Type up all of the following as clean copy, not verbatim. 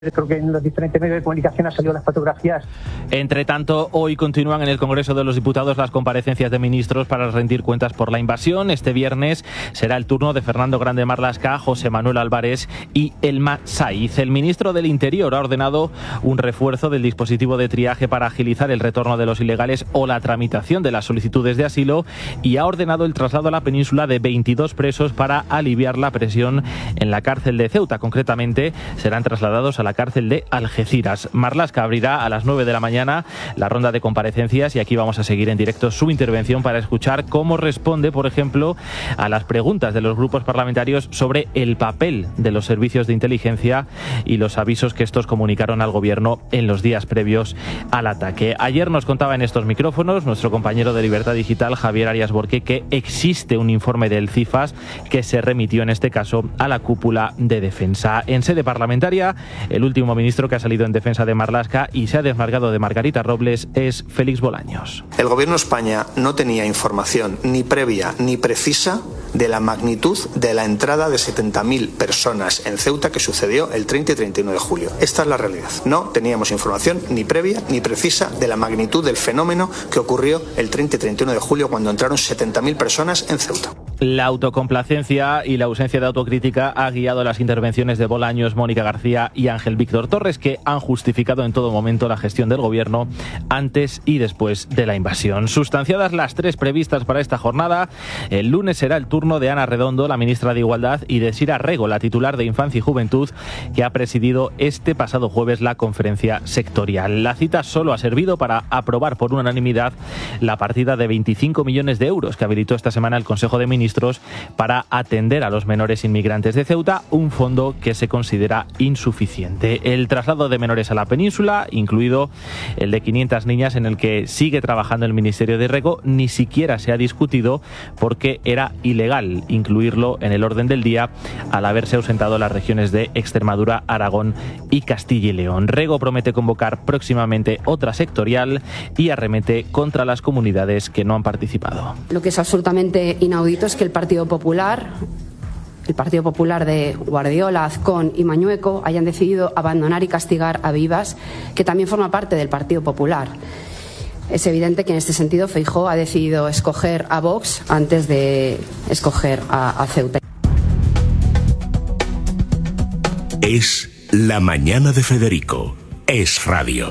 Creo que en los diferentes medios de comunicación han salido las fotografías. Entre tanto, hoy continúan en el Congreso de los Diputados las comparecencias de ministros para rendir cuentas por la invasión. Este viernes será el turno de Fernando Grande Marlaska, José Manuel Álvarez y Elma Saiz. El ministro del Interior ha ordenado un refuerzo del dispositivo de triaje para agilizar el retorno de los ilegales o la tramitación de las solicitudes de asilo y ha ordenado el traslado a la península de 22 presos para aliviar la presión en la cárcel de Ceuta. Concretamente, serán trasladados a la cárcel de Algeciras. Marlaska abrirá a las 9 de la mañana la ronda de comparecencias y aquí vamos a seguir en directo su intervención para escuchar cómo responde, por ejemplo, a las preguntas de los grupos parlamentarios sobre el papel de los servicios de inteligencia y los avisos que estos comunicaron al gobierno en los días previos al ataque. Ayer nos contaba en estos micrófonos nuestro compañero de Libertad Digital, Javier Arias Borque, que existe un informe del CIFAS que se remitió en este caso a la cúpula de defensa. En sede parlamentaria, el último ministro que ha salido en defensa de Marlaska y se ha desmarcado de Margarita Robles es Félix Bolaños. El gobierno de España no tenía información ni previa ni precisa de la magnitud de la entrada de 70.000 personas en Ceuta que sucedió el 30 y 31 de julio. Esta es la realidad. No teníamos información ni previa ni precisa de la magnitud del fenómeno que ocurrió el 30 y 31 de julio cuando entraron 70.000 personas en Ceuta. La autocomplacencia y la ausencia de autocrítica ha guiado las intervenciones de Bolaños, Mónica García y Ángel Víctor Torres, que han justificado en todo momento la gestión del gobierno antes y después de la invasión. Sustanciadas las tres previstas para esta jornada, el lunes será el turno de Ana Redondo, la ministra de Igualdad, y de Sira Rego, la titular de Infancia y Juventud, que ha presidido este pasado jueves la conferencia sectorial. La cita solo ha servido para aprobar por unanimidad la partida de 25 millones de euros que habilitó esta semana el Consejo de Ministros para atender a los menores inmigrantes de Ceuta, un fondo que se considera insuficiente. El traslado de menores a la península, incluido el de 500 niñas en el que sigue trabajando el Ministerio de Rego, ni siquiera se ha discutido porque era ilegal incluirlo en el orden del día al haberse ausentado las regiones de Extremadura, Aragón y Castilla y León. Rego promete convocar próximamente otra sectorial y arremete contra las comunidades que no han participado. Lo que es absolutamente inaudito es que el Partido Popular de Guardiola, Azcón y Mañueco hayan decidido abandonar y castigar a Vivas, que también forma parte del Partido Popular. Es evidente que en este sentido Feijóo ha decidido escoger a Vox antes de escoger a Ceuta. Es la mañana de Federico. Es radio.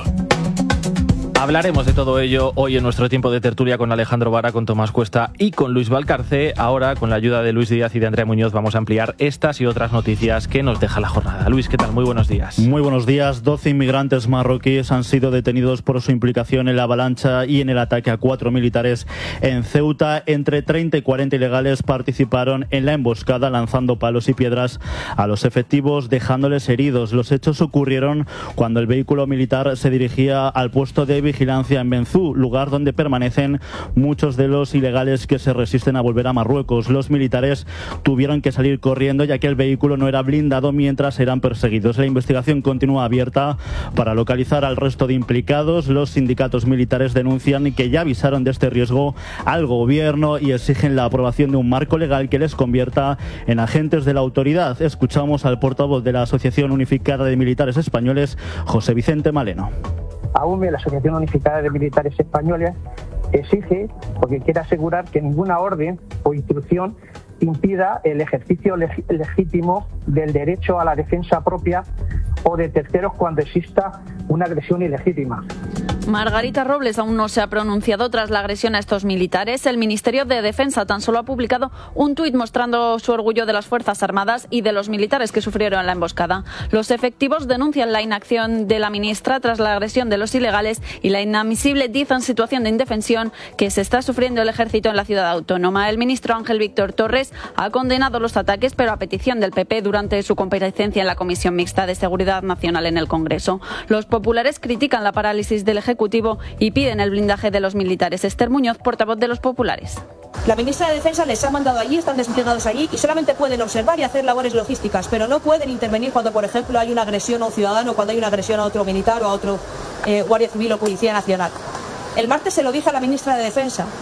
Hablaremos de todo ello hoy en nuestro tiempo de tertulia con Alejandro Vara, con Tomás Cuesta y con Luis Valcarce. Ahora, con la ayuda de Luis Díaz y de Andrea Muñoz, vamos a ampliar estas y otras noticias que nos deja la jornada. Luis, ¿qué tal? Muy buenos días. Muy buenos días. 12 inmigrantes marroquíes han sido detenidos por su implicación en la avalancha y en el ataque a 4 militares en Ceuta. Entre 30 y 40 ilegales participaron en la emboscada lanzando palos y piedras a los efectivos, dejándoles heridos. Los hechos ocurrieron cuando el vehículo militar se dirigía al puesto de vigilancia en Benzú, lugar donde permanecen muchos de los ilegales que se resisten a volver a Marruecos. Los militares tuvieron que salir corriendo ya que el vehículo no era blindado mientras eran perseguidos. La investigación continúa abierta para localizar al resto de implicados. Los sindicatos militares denuncian que ya avisaron de este riesgo al gobierno y exigen la aprobación de un marco legal que les convierta en agentes de la autoridad. Escuchamos al portavoz de la Asociación Unificada de Militares Españoles, José Vicente Maleno. AUME, la Asociación Unificada de Militares Españoles, exige, porque quiere asegurar que ninguna orden o instrucción impida el ejercicio legítimo del derecho a la defensa propia o de terceros cuando exista una agresión ilegítima. Margarita Robles aún no se ha pronunciado tras la agresión a estos militares. El Ministerio de Defensa tan solo ha publicado un tuit mostrando su orgullo de las Fuerzas Armadas y de los militares que sufrieron la emboscada. Los efectivos denuncian la inacción de la ministra tras la agresión de los ilegales y la inadmisible, dicen, situación de indefensión que se está sufriendo el ejército en la ciudad autónoma. El ministro Ángel Víctor Torres ha condenado los ataques, pero a petición del PP durante su comparecencia en la Comisión Mixta de Seguridad Nacional en el Congreso. Los populares critican la parálisis del Ejecutivo y piden el blindaje de los militares. Esther Muñoz, portavoz de los populares. La ministra de Defensa les ha mandado allí, están desplegados allí y solamente pueden observar y hacer labores logísticas, pero no pueden intervenir cuando, por ejemplo, hay una agresión a un ciudadano, cuando hay una agresión a otro militar o a otro guardia civil o policía nacional. El martes se lo dije a la ministra de Defensa.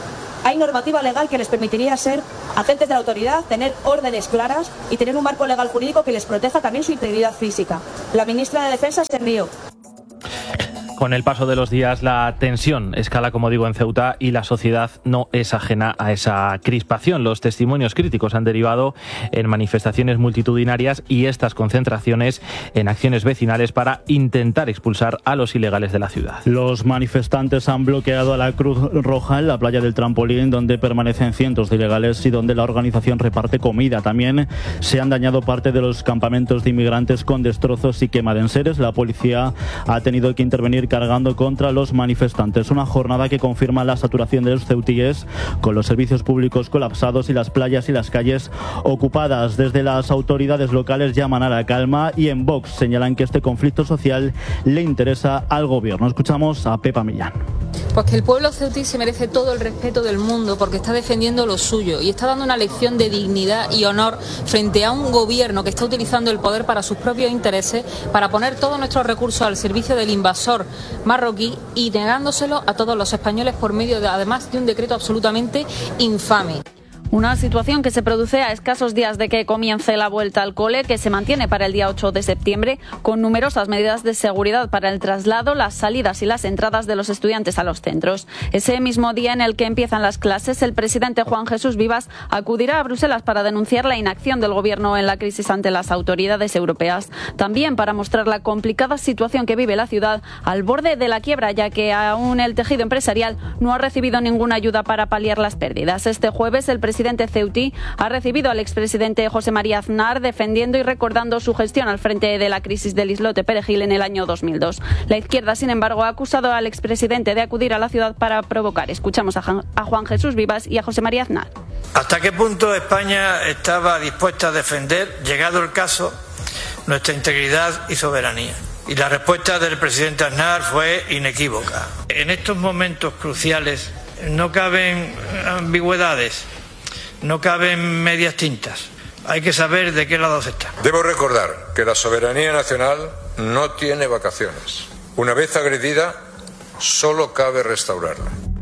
hay normativa legal que les permitiría ser agentes de la autoridad, tener órdenes claras y tener un marco legal jurídico que les proteja también su integridad física. La ministra de Defensa se rió. Con el paso de los días, la tensión escala, como digo, en Ceuta y la sociedad no es ajena a esa crispación. Los testimonios críticos han derivado en manifestaciones multitudinarias y estas concentraciones en acciones vecinales para intentar expulsar a los ilegales de la ciudad. Los manifestantes han bloqueado a la Cruz Roja en la playa del Trampolín, donde permanecen cientos de ilegales y donde la organización reparte comida. También se han dañado parte de los campamentos de inmigrantes con destrozos y quema de enseres. La policía ha tenido que intervenir cargando contra los manifestantes. Una jornada que confirma la saturación de los ceutíes, con los servicios públicos colapsados y las playas y las calles ocupadas. Desde las autoridades locales llaman a la calma y en Vox señalan que este conflicto social le interesa al gobierno. Escuchamos a Pepa Millán. Pues que el pueblo ceutí se merece todo el respeto del mundo porque está defendiendo lo suyo y está dando una lección de dignidad y honor frente a un gobierno que está utilizando el poder para sus propios intereses, para poner todos nuestros recursos al servicio del invasor marroquí y negándoselo a todos los españoles por medio además de un decreto absolutamente infame. Una situación que se produce a escasos días de que comience la vuelta al cole, que se mantiene para el día 8 de septiembre, con numerosas medidas de seguridad para el traslado, las salidas y las entradas de los estudiantes a los centros. Ese mismo día en el que empiezan las clases, el presidente Juan Jesús Vivas acudirá a Bruselas para denunciar la inacción del gobierno en la crisis ante las autoridades europeas. También para mostrar la complicada situación que vive la ciudad al borde de la quiebra, ya que aún el tejido empresarial no ha recibido ninguna ayuda para paliar las pérdidas. Este jueves el presidente ceutí ha recibido al expresidente José María Aznar defendiendo y recordando su gestión al frente de la crisis del islote Perejil en el año 2002. La izquierda, sin embargo, ha acusado al expresidente de acudir a la ciudad para provocar. Escuchamos a Juan Jesús Vivas y a José María Aznar. ¿Hasta qué punto España estaba dispuesta a defender, llegado el caso, nuestra integridad y soberanía? Y la respuesta del presidente Aznar fue inequívoca. En estos momentos cruciales no caben ambigüedades. No caben medias tintas. Hay que saber de qué lado se está. Debo recordar que la soberanía nacional no tiene vacaciones. Una vez agredida, solo cabe restaurarla.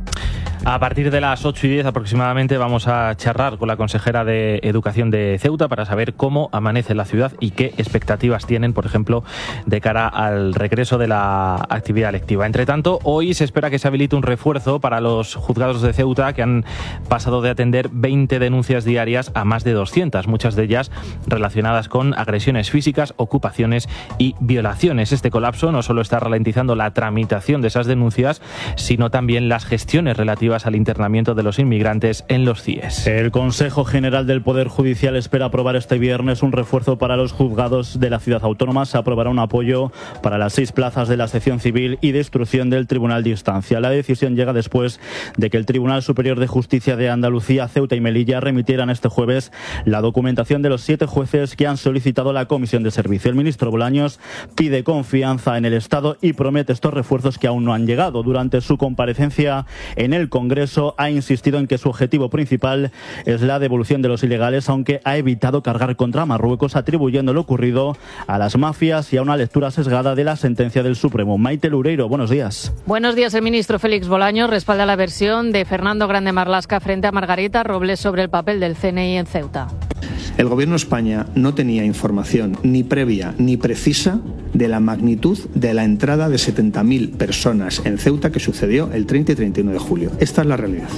A partir de las 8:10 aproximadamente vamos a charlar con la consejera de Educación de Ceuta para saber cómo amanece la ciudad y qué expectativas tienen, por ejemplo, de cara al regreso de la actividad lectiva. Entre tanto, hoy se espera que se habilite un refuerzo para los juzgados de Ceuta, que han pasado de atender 20 denuncias diarias a más de 200, muchas de ellas relacionadas con agresiones físicas, ocupaciones y violaciones. Este colapso no solo está ralentizando la tramitación de esas denuncias, sino también las gestiones relativas al internamiento de los inmigrantes en los CIES. El Consejo General del Poder Judicial espera aprobar este viernes un refuerzo para los juzgados de la ciudad autónoma. Se aprobará un apoyo para las 6 plazas de la sección civil y de instrucción del Tribunal de Instancia. La decisión llega después de que el Tribunal Superior de Justicia de Andalucía, Ceuta y Melilla remitieran este jueves la documentación de los 7 jueces que han solicitado la comisión de servicio. El ministro Bolaños pide confianza en el Estado y promete estos refuerzos que aún no han llegado. Durante su comparecencia en el Congreso ha insistido en que su objetivo principal es la devolución de los ilegales, aunque ha evitado cargar contra Marruecos, atribuyendo lo ocurrido a las mafias y a una lectura sesgada de la sentencia del Supremo. Maite Loureiro, buenos días. Buenos días. El ministro Félix Bolaños respalda la versión de Fernando Grande Marlaska frente a Margarita Robles sobre el papel del CNI en Ceuta. El Gobierno de España no tenía información ni previa ni precisa de la magnitud de la entrada de 70.000 personas en Ceuta que sucedió el 30 y 31 de julio. Esta es la realidad.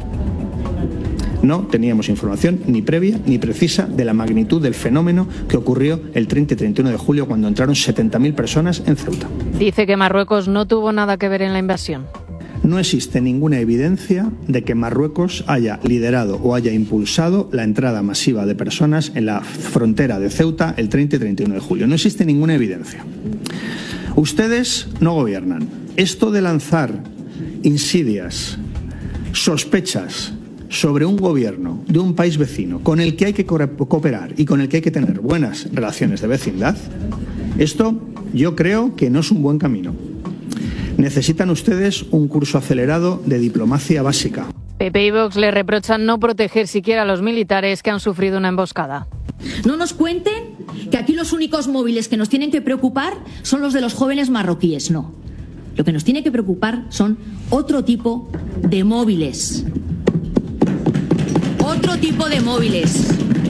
No teníamos información ni previa ni precisa de la magnitud del fenómeno que ocurrió el 30 y 31 de julio cuando entraron 70.000 personas en Ceuta. Dice que Marruecos no tuvo nada que ver en la invasión. No existe ninguna evidencia de que Marruecos haya liderado o haya impulsado la entrada masiva de personas en la frontera de Ceuta el 30 y 31 de julio. No existe ninguna evidencia. Ustedes no gobiernan. Esto de lanzar insidias, sospechas sobre un gobierno de un país vecino con el que hay que cooperar y con el que hay que tener buenas relaciones de vecindad, esto yo creo que no es un buen camino. Necesitan ustedes un curso acelerado de diplomacia básica. PP y Vox le reprochan no proteger siquiera a los militares que han sufrido una emboscada. No nos cuenten que aquí los únicos móviles que nos tienen que preocupar son los de los jóvenes marroquíes, no. Lo que nos tiene que preocupar son otro tipo de móviles. otro tipo de móviles.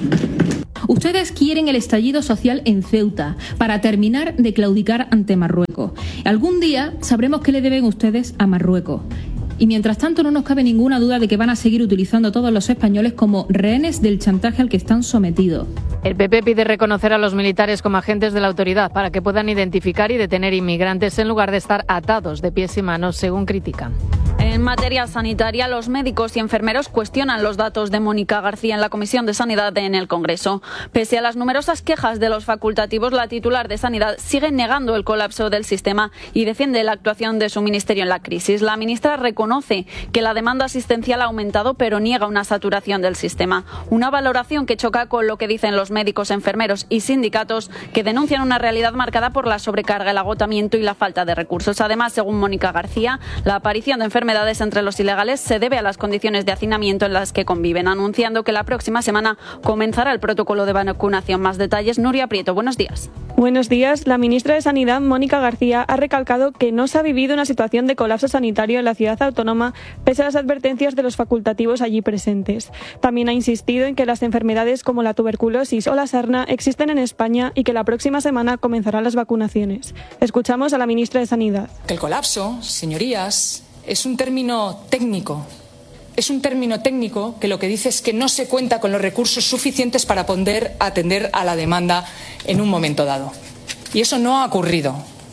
Ustedes quieren el estallido social en Ceuta para terminar de claudicar ante Marruecos. Algún día sabremos qué le deben ustedes a Marruecos. Y mientras tanto no nos cabe ninguna duda de que van a seguir utilizando a todos los españoles como rehenes del chantaje al que están sometidos. El PP pide reconocer a los militares como agentes de la autoridad para que puedan identificar y detener inmigrantes en lugar de estar atados de pies y manos, según critican. En materia sanitaria, los médicos y enfermeros cuestionan los datos de Mónica García en la Comisión de Sanidad en el Congreso. Pese a las numerosas quejas de los facultativos, la titular de Sanidad sigue negando el colapso del sistema y defiende la actuación de su ministerio en la crisis. La ministra reconoce que la demanda asistencial ha aumentado, pero niega una saturación del sistema. Una valoración que choca con lo que dicen los médicos, enfermeros y sindicatos, que denuncian una realidad marcada por la sobrecarga, el agotamiento y la falta de recursos. Además, según Mónica García, la aparición de enfermedades entre los ilegales se debe a las condiciones de hacinamiento en las que conviven, anunciando que la próxima semana comenzará el protocolo de vacunación. Más detalles, Nuria Prieto, buenos días. Buenos días. La ministra de Sanidad, Mónica García, ha recalcado que no se ha vivido una situación de colapso sanitario en la ciudad autónoma, pese a las advertencias de los facultativos allí presentes. También ha insistido en que las enfermedades como la tuberculosis o la sarna existen en España y que la próxima semana comenzarán las vacunaciones. Escuchamos a la ministra de Sanidad. El colapso, señorías, es un término técnico. Es un término técnico que lo que dice es que no se cuenta con los recursos suficientes para poder atender a la demanda en un momento dado. Y eso no ha ocurrido.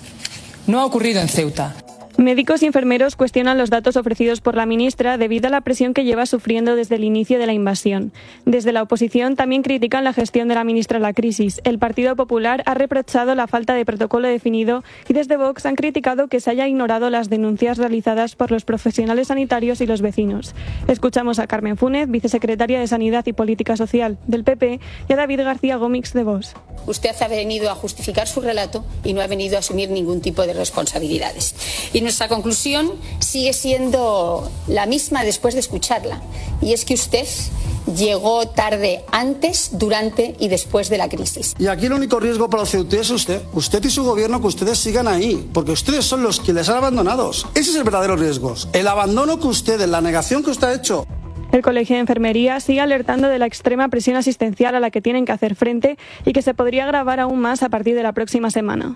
No ha ocurrido en Ceuta. Médicos y enfermeros cuestionan los datos ofrecidos por la ministra debido a la presión que lleva sufriendo desde el inicio de la invasión. Desde la oposición también critican la gestión de la ministra en la crisis. El Partido Popular ha reprochado la falta de protocolo definido y desde Vox han criticado que se haya ignorado las denuncias realizadas por los profesionales sanitarios y los vecinos. Escuchamos a Carmen Fúnez, vicesecretaria de Sanidad y Política Social del PP, y a David García Gómez de Vox. Usted ha venido a justificar su relato y no ha venido a asumir ningún tipo de responsabilidades. Y nuestra conclusión sigue siendo la misma después de escucharla, y es que usted llegó tarde antes, durante y después de la crisis. Y aquí el único riesgo para los ceutíes es usted y su gobierno, que ustedes sigan ahí, porque ustedes son los que les han abandonado. Ese es el verdadero riesgo, el abandono que ustedes, la negación que usted ha hecho. El Colegio de Enfermería sigue alertando de la extrema presión asistencial a la que tienen que hacer frente y que se podría agravar aún más a partir de la próxima semana.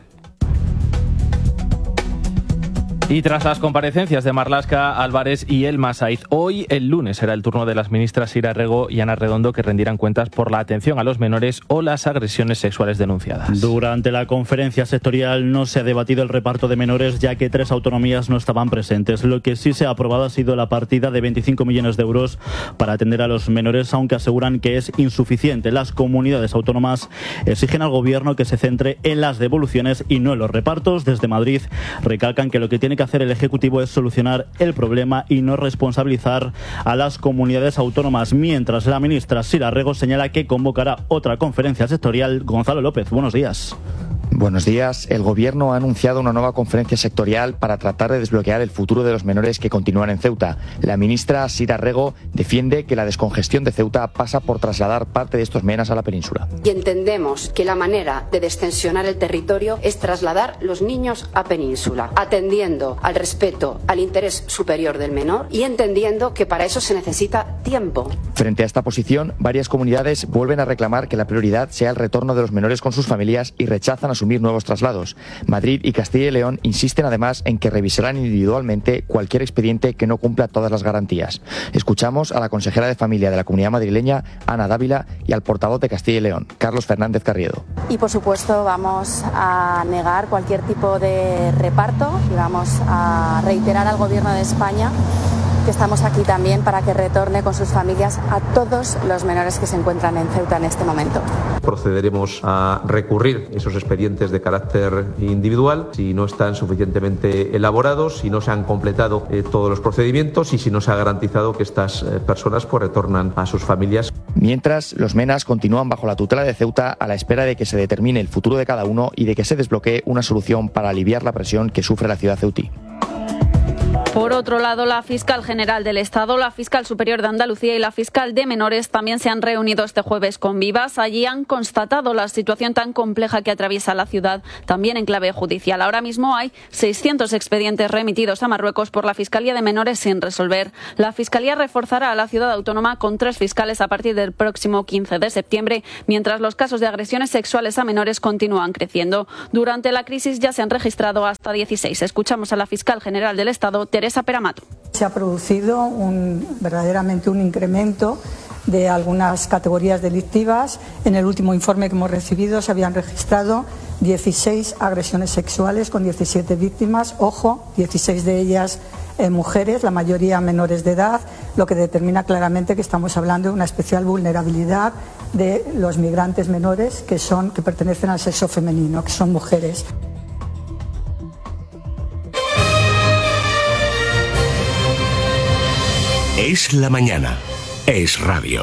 Y tras las comparecencias de Marlaska, Álvarez y Elma Saiz, hoy, el lunes, será el turno de las ministras Sira Rego y Ana Redondo, que rendirán cuentas por la atención a los menores o las agresiones sexuales denunciadas. Durante la conferencia sectorial no se ha debatido el reparto de menores, ya que 3 autonomías no estaban presentes. Lo que sí se ha aprobado ha sido la partida de 25 millones de euros para atender a los menores, aunque aseguran que es insuficiente. Las comunidades autónomas exigen al gobierno que se centre en las devoluciones y no en los repartos. Desde Madrid recalcan que lo que tiene que hacer el Ejecutivo es solucionar el problema y no responsabilizar a las comunidades autónomas, mientras la ministra Sira Rego señala que convocará otra conferencia sectorial. Gonzalo López, buenos días. Buenos días. El Gobierno ha anunciado una nueva conferencia sectorial para tratar de desbloquear el futuro de los menores que continúan en Ceuta. La ministra Sira Rego defiende que la descongestión de Ceuta pasa por trasladar parte de estos menas a la península. Y entendemos que la manera de destensionar el territorio es trasladar los niños a península, atendiendo al respeto al interés superior del menor y entendiendo que para eso se necesita tiempo. Frente a esta posición, varias comunidades vuelven a reclamar que la prioridad sea el retorno de los menores con sus familias y rechazan asumir nuevos traslados. Madrid y Castilla y León insisten además en que revisarán individualmente cualquier expediente que no cumpla todas las garantías. Escuchamos a la consejera de Familia de la Comunidad Madrileña, Ana Dávila, y al portavoz de Castilla y León, Carlos Fernández Carriedo. Y por supuesto vamos a negar cualquier tipo de reparto y vamos a reiterar al Gobierno de España que estamos aquí también para que retorne con sus familias a todos los menores que se encuentran en Ceuta en este momento. Procederemos a recurrir esos expedientes de carácter individual si no están suficientemente elaborados, si no se han completado todos los procedimientos y si no se ha garantizado que estas personas retornan a sus familias. Mientras, los menas continúan bajo la tutela de Ceuta a la espera de que se determine el futuro de cada uno y de que se desbloquee una solución para aliviar la presión que sufre la ciudad ceutí. Por otro lado, la fiscal general del Estado, la fiscal superior de Andalucía y la fiscal de menores también se han reunido este jueves con Vivas. Allí han constatado la situación tan compleja que atraviesa la ciudad, también en clave judicial. Ahora mismo hay 600 expedientes remitidos a Marruecos por la Fiscalía de Menores sin resolver. La Fiscalía reforzará a la ciudad autónoma con 3 fiscales a partir del próximo 15 de septiembre, mientras los casos de agresiones sexuales a menores continúan creciendo. Durante la crisis ya se han registrado hasta 16. Escuchamos a la fiscal general del Estado, Teresa Peramato. Se ha producido verdaderamente un incremento de algunas categorías delictivas. En el último informe que hemos recibido se habían registrado 16 agresiones sexuales con 17 víctimas, ojo, 16 de ellas mujeres, la mayoría menores de edad, lo que determina claramente que estamos hablando de una especial vulnerabilidad de los migrantes menores que pertenecen al sexo femenino, que son mujeres. Es la mañana. Es radio.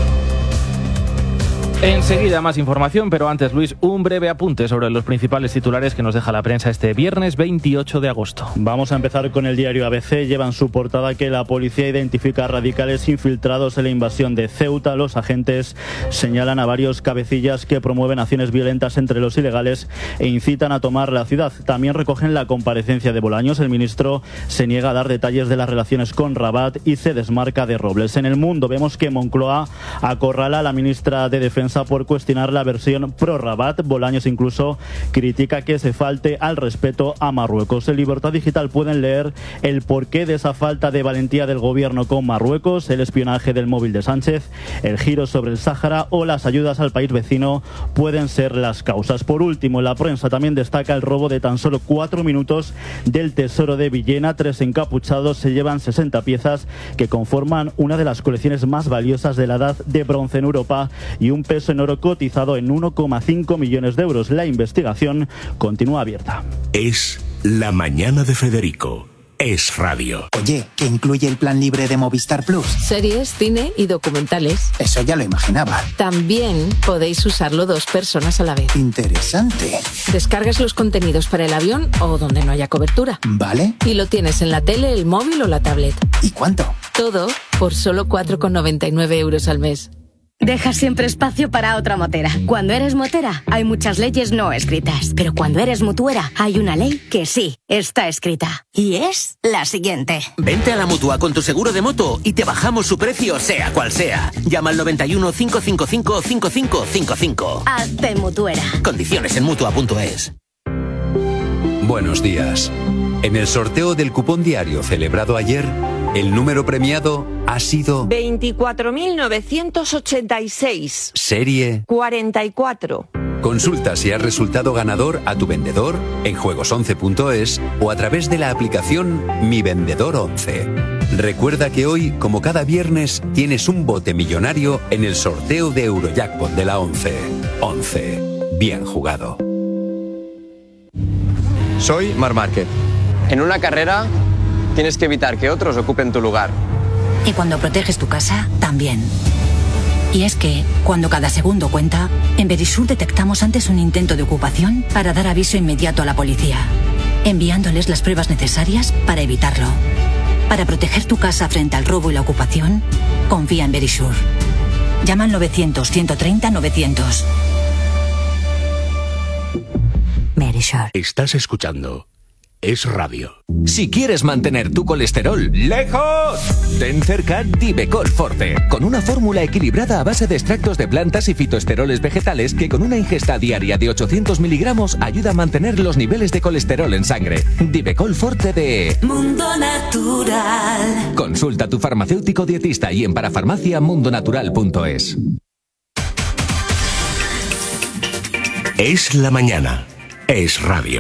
Enseguida más información, pero antes, Luis, un breve apunte sobre los principales titulares que nos deja la prensa este viernes 28 de agosto. Vamos a empezar con el diario ABC. Lleva en su portada que la policía identifica a radicales infiltrados en la invasión de Ceuta. Los agentes señalan a varios cabecillas que promueven acciones violentas entre los ilegales e incitan a tomar la ciudad. También recogen la comparecencia de Bolaños. El ministro se niega a dar detalles de las relaciones con Rabat y se desmarca de Robles. En El Mundo vemos que Moncloa acorrala a la ministra de Defensa por cuestionar la versión pro-Rabat. Bolaños incluso critica que se falte al respeto a Marruecos. En Libertad Digital pueden leer el porqué de esa falta de valentía del gobierno con Marruecos, el espionaje del móvil de Sánchez, el giro sobre el Sáhara o las ayudas al país vecino pueden ser las causas. Por último, la prensa también destaca el robo de tan solo 4 minutos del Tesoro de Villena. 3 encapuchados se llevan 60 piezas que conforman una de las colecciones más valiosas de la Edad de Bronce en Europa y un peso en oro cotizado en 1,5 millones de euros. La investigación continúa abierta. Es la mañana de Federico. Es radio. Oye, ¿qué incluye el plan libre de Movistar Plus? Series, cine y documentales. Eso ya lo imaginaba. También podéis usarlo 2 personas a la vez. Interesante. Descargas los contenidos para el avión o donde no haya cobertura. Vale. Y lo tienes en la tele, el móvil o la tablet. ¿Y cuánto? Todo por solo 4,99 euros al mes. Deja siempre espacio para otra motera. Cuando eres motera, hay muchas leyes no escritas. Pero cuando eres mutuera, hay una ley que sí está escrita. Y es la siguiente. Vente a la Mutua con tu seguro de moto y te bajamos su precio, sea cual sea. Llama al 91 555 5555. Hazte mutuera. Condiciones en Mutua.es. Buenos días. En el sorteo del cupón diario celebrado ayer, el número premiado ha sido 24.986. Serie 44. Consulta si has resultado ganador a tu vendedor en juegos11.es o a través de la aplicación Mi Vendedor 11. Recuerda que hoy, como cada viernes, tienes un bote millonario en el sorteo de Eurojackpot de la 11. 11. Bien jugado. Soy Marc Márquez. En una carrera tienes que evitar que otros ocupen tu lugar. Y cuando proteges tu casa, también. Y es que, cuando cada segundo cuenta, en Verisur detectamos antes un intento de ocupación para dar aviso inmediato a la policía, enviándoles las pruebas necesarias para evitarlo. Para proteger tu casa frente al robo y la ocupación, confía en Verisur. Llama al 900-130-900. Verisur. Estás escuchando Es radio. Si quieres mantener tu colesterol lejos, ten cerca Divecol Forte, con una fórmula equilibrada a base de extractos de plantas y fitoesteroles vegetales que con una ingesta diaria de 800 miligramos ayuda a mantener los niveles de colesterol en sangre. Divecol Forte de Mundo Natural. Consulta a tu farmacéutico dietista y en parafarmacia.mundonatural.es. Es la mañana. Es radio.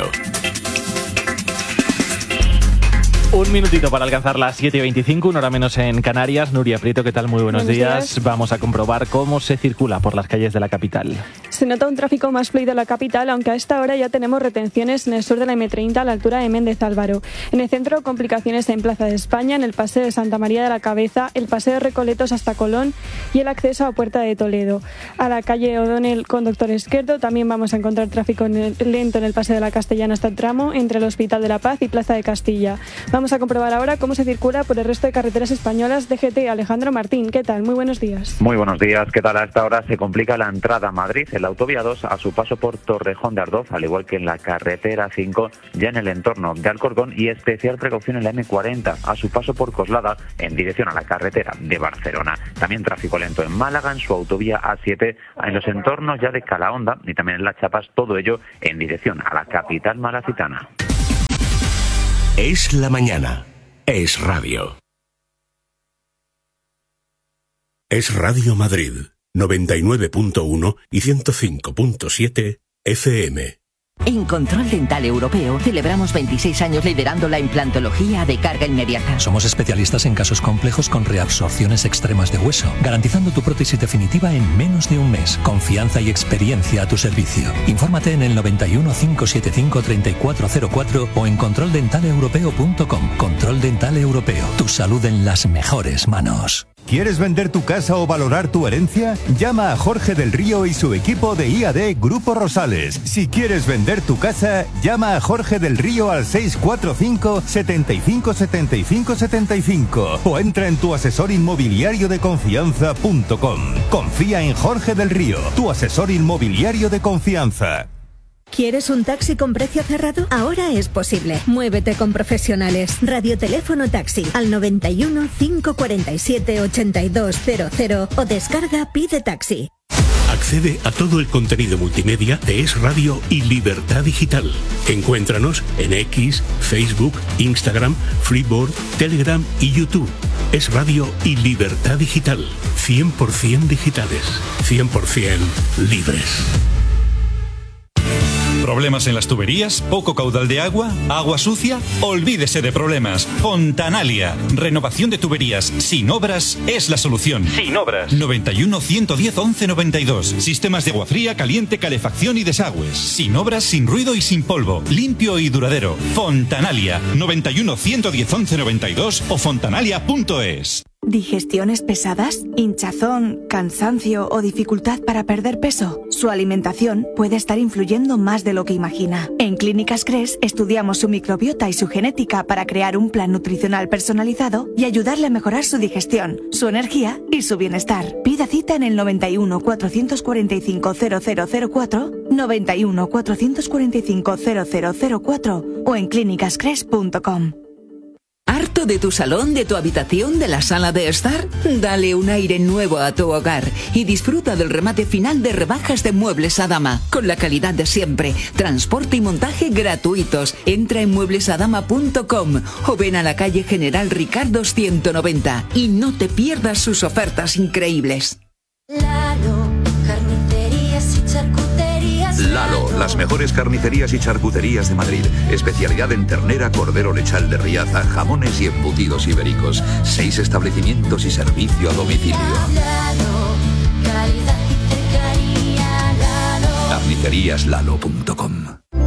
Un minutito para alcanzar las 7:25, una hora menos en Canarias. Nuria Prieto, ¿qué tal? Muy buenos días. Vamos a comprobar cómo se circula por las calles de la capital. Se nota un tráfico más fluido en la capital, aunque a esta hora ya tenemos retenciones en el sur de la M30 a la altura de Méndez Álvaro. En el centro, complicaciones en Plaza de España, en el paseo de Santa María de la Cabeza, el paseo de Recoletos hasta Colón y el acceso a Puerta de Toledo. A la calle O'Donnell con Doctor Esquerdo también vamos a encontrar tráfico lento en el paseo de la Castellana hasta el tramo entre el Hospital de la Paz y Plaza de Castilla. Vamos Vamos a comprobar ahora cómo se circula por el resto de carreteras españolas. DGT, Alejandro Martín, ¿qué tal? Muy buenos días. Muy buenos días, ¿qué tal? A esta hora se complica la entrada a Madrid en la autovía 2 a su paso por Torrejón de Ardoz, al igual que en la carretera 5 ya en el entorno de Alcorcón, y especial precaución en la M40 a su paso por Coslada en dirección a la carretera de Barcelona. También tráfico lento en Málaga en su autovía A7 en los entornos ya de Calahonda y también en Las Chapas, todo ello en dirección a la capital malacitana. Es la mañana. Es radio. Es Radio Madrid, 99.1 y 105.7 FM. En Control Dental Europeo celebramos 26 años liderando la implantología de carga inmediata. Somos especialistas en casos complejos con reabsorciones extremas de hueso, garantizando tu prótesis definitiva en menos de un mes. Confianza y experiencia a tu servicio. Infórmate en el 91 575 3404 o en controldentaleuropeo.com. Control Dental Europeo. Tu salud en las mejores manos. ¿Quieres vender tu casa o valorar tu herencia? Llama a Jorge del Río y su equipo de IAD Grupo Rosales. Si quieres vender tu casa, llama a Jorge del Río al 645 75 75 75 o entra en tuasesorinmobiliariodeconfianza.com. Confía en Jorge del Río, tu asesor inmobiliario de confianza. ¿Quieres un taxi con precio cerrado? Ahora es posible. Muévete con profesionales. Radioteléfono taxi al 91 547 8200 o descarga Pide Taxi. Accede a todo el contenido multimedia de Es Radio y Libertad Digital. Encuéntranos en X, Facebook, Instagram, Freeboard, Telegram y YouTube. Es Radio y Libertad Digital. 100% digitales. 100% libres. ¿Problemas en las tuberías? ¿Poco caudal de agua? ¿Agua sucia? Olvídese de problemas. Fontanalia. Renovación de tuberías sin obras es la solución. Sin obras. 91 110 11 92. Sistemas de agua fría, caliente, calefacción y desagües. Sin obras, sin ruido y sin polvo. Limpio y duradero. Fontanalia. 91 110 11 92 o fontanalia.es. ¿Digestiones pesadas? ¿Hinchazón, cansancio o dificultad para perder peso? Su alimentación puede estar influyendo más de lo que imagina. En Clínicas Cres estudiamos su microbiota y su genética para crear un plan nutricional personalizado y ayudarle a mejorar su digestión, su energía y su bienestar. Pida cita en el 91 445 0004, 91 445 0004 o en clínicascres.com. ¿Harto de tu salón, de tu habitación, de la sala de estar? Dale un aire nuevo a tu hogar y disfruta del remate final de rebajas de Muebles Adama, con la calidad de siempre, transporte y montaje gratuitos. Entra en mueblesadama.com o ven a la calle General Ricardo 190 y no te pierdas sus ofertas increíbles. Lalo, carnicerías y charcuterías. Lalo, las mejores carnicerías y charcuterías de Madrid. Especialidad en ternera, cordero lechal de Riaza, jamones y embutidos ibéricos. 6 establecimientos y servicio a domicilio. Lalo, calidad y cercanía. Lalo. Carniceríaslalo.com.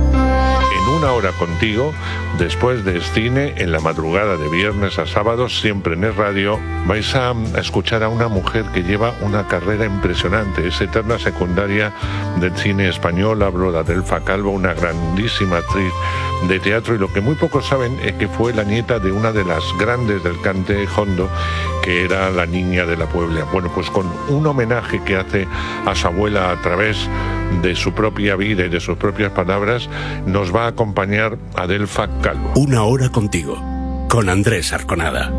En una hora contigo, después de cine, en la madrugada de viernes a sábado, siempre en Es Radio, vais a escuchar a una mujer que lleva una carrera impresionante. Es eterna secundaria del cine español. Hablo de Adelfa Calvo, una grandísima actriz de teatro, y lo que muy pocos saben es que fue la nieta de una de las grandes del cante hondo, que era la Niña de la Puebla. Bueno, pues con un homenaje que hace a su abuela a través de su propia vida y de sus propias palabras, nos va a acompañar Adelfa Calvo. Una hora contigo, con Andrés Arconada.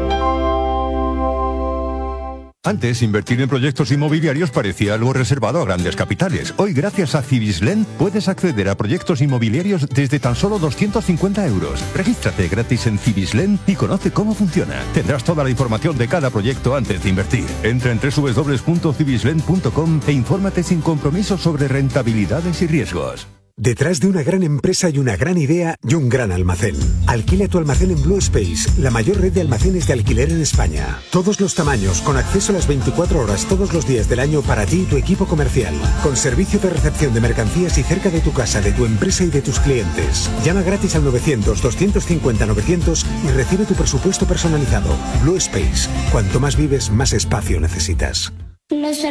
Antes, invertir en proyectos inmobiliarios parecía algo reservado a grandes capitales. Hoy, gracias a Cibislen, puedes acceder a proyectos inmobiliarios desde tan solo 250 euros. Regístrate gratis en Cibislen y conoce cómo funciona. Tendrás toda la información de cada proyecto antes de invertir. Entra en www.cibislen.com e infórmate sin compromiso sobre rentabilidades y riesgos. Detrás de una gran empresa y una gran idea y un gran almacén. Alquila tu almacén en Blue Space, la mayor red de almacenes de alquiler en España. Todos los tamaños, con acceso a las 24 horas todos los días del año para ti y tu equipo comercial. Con servicio de recepción de mercancías y cerca de tu casa, de tu empresa y de tus clientes. Llama gratis al 900-250-900 y recibe tu presupuesto personalizado. Blue Space. Cuanto más vives, más espacio necesitas.